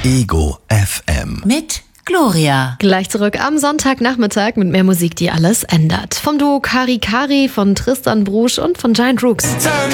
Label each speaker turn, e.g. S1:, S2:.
S1: Ego FM.
S2: Mit Gloria.
S3: Gleich zurück am Sonntagnachmittag mit mehr Musik, die alles ändert. Vom Duo Kari Kari, von Tristan Brusch und von Giant Rooks.